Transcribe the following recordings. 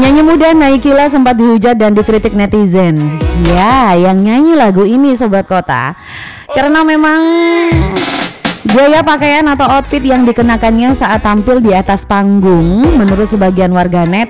Penyanyi muda Naikila sempat dihujat dan dikritik netizen. Ya, yang nyanyi lagu ini Sobat Kota, karena memang gaya pakaian atau outfit yang dikenakannya saat tampil di atas panggung, menurut sebagian warganet,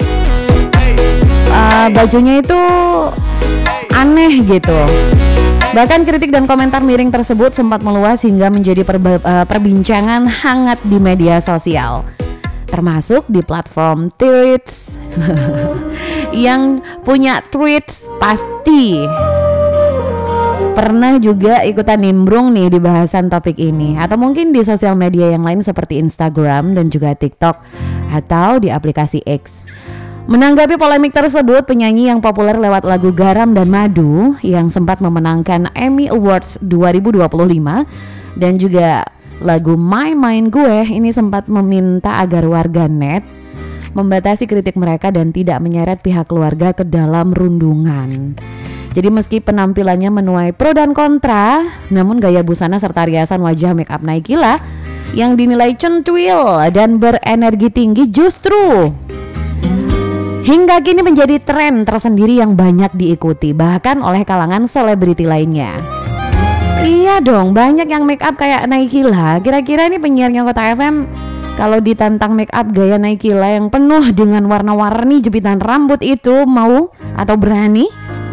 bajunya itu aneh gitu. Bahkan kritik dan komentar miring tersebut sempat meluas hingga menjadi perbincangan hangat di media sosial, termasuk di platform Threads. Yang punya Threads pasti pernah juga ikutan nimbrung nih di bahasan topik ini, atau mungkin di sosial media yang lain seperti Instagram dan juga TikTok atau di aplikasi X. Menanggapi polemik tersebut, penyanyi yang populer lewat lagu Garam dan Madu yang sempat memenangkan Emmy Awards 2025 dan juga lagu My Mind Gue ini sempat meminta agar warganet membatasi kritik mereka dan tidak menyeret pihak keluarga ke dalam rundungan. Jadi meski penampilannya menuai pro dan kontra, namun gaya busana serta riasan wajah make up Naikila yang dinilai centuil dan berenergi tinggi justru hingga kini menjadi tren tersendiri yang banyak diikuti bahkan oleh kalangan selebriti lainnya. Iya dong, banyak yang make up kayak Naikila. Kira-kira ini penyiarnya Kota FM kalau ditantang make up gaya Naikila yang penuh dengan warna-warni jepitan rambut itu, mau atau berani?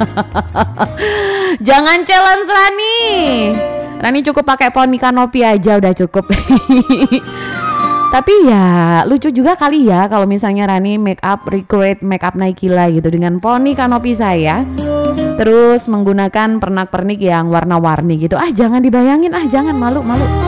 Jangan challenge Rani. Rani cukup pakai poni kanopi aja udah cukup. Tapi ya lucu juga kali ya kalau misalnya Rani recreate make up Naikila gitu dengan poni kanopi saya, terus menggunakan pernak-pernik yang warna-warni gitu. Jangan dibayangin, jangan, malu.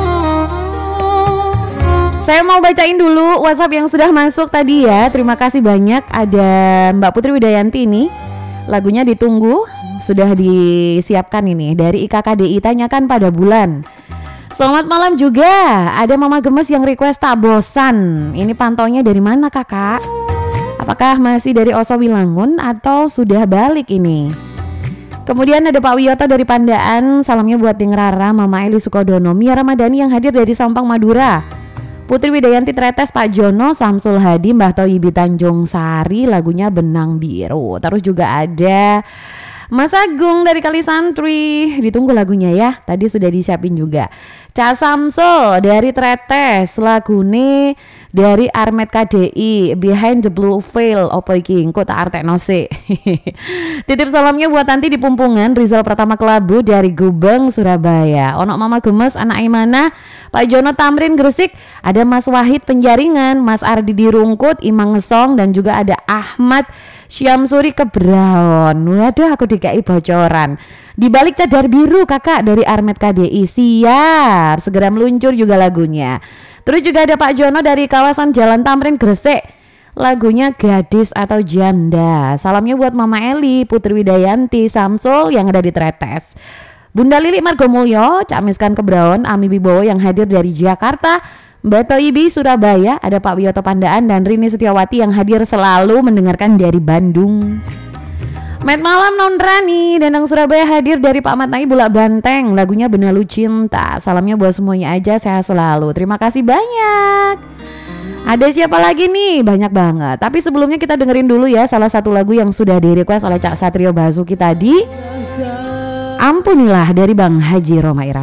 Saya mau bacain dulu WhatsApp yang sudah masuk tadi ya. Terima kasih banyak. Ada Mbak Putri Widayanti ini, lagunya Ditunggu sudah disiapkan ini dari IKKDI, Tanyakan Pada Bulan. Selamat malam juga. Ada Mama Gemes yang request Tak Bosan. Ini pantaunya dari mana kakak? Apakah masih dari Oso Wilangun atau sudah balik ini? Kemudian ada Pak Wiyoto dari Pandaan. Salamnya buat Ding Rara, Mama Eli Sukodono, Mia Ramadhani yang hadir dari Sampang Madura, Putri Widayanti Tretes, Pak Jono, Samsul Hadi, Mbah Toyibi Tanjung Sari, lagunya Benang Biru. Terus juga ada Mas Agung dari Kali Santri, ditunggu lagunya ya, tadi sudah disiapin juga. Cak Samsul dari Tretes, lagune dari Armet KDI, Behind the Blue Veil, opo iki engko tak artekno sik. Titip salamnya buat Tanti di Pumpungan, Rizal Pratama Kelabu dari Gubeng, Surabaya. Ono Mama Gemes, Anak Imana, Pak Jono Tamrin Gresik, ada Mas Wahid Penjaringan, Mas Ardi di Rungkut, Imang Ngesong, dan juga ada Ahmad Syamsuri Kebraon. Waduh, aku dikai bocoran. Di balik cadar biru kakak dari Armet KDI, siap segera meluncur juga lagunya. Terus juga ada Pak Jono dari kawasan Jalan Tamrin Gresik, lagunya Gadis atau Janda. Salamnya buat Mama Eli, Putri Widayanti, Samsul yang ada di Tretes, Bunda Lili Margomulyo, Cak Miskan Kebraon, Ami Bibowo yang hadir dari Jakarta, Mbak Toyibi Surabaya, ada Pak Wiyoto Pandaan dan Rini Setiawati yang hadir selalu mendengarkan dari Bandung. Met malam non Rani, Dendang Surabaya hadir dari Pak Matnai Bulak Banteng, lagunya Benalu Cinta. Salamnya buat semuanya aja, sehat selalu. Terima kasih banyak. Ada siapa lagi nih? Banyak banget. Tapi sebelumnya kita dengerin dulu ya salah satu lagu yang sudah di request oleh Cak Satrio Basuki tadi. Ampunilah dari Bang Haji Roma Irama.